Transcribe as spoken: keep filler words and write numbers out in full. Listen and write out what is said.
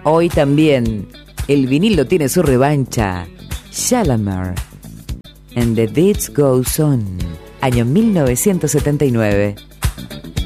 Hoy también el vinilo tiene su revancha. Shalamar and the Beats Goes On, año mil novecientos setenta y nueve.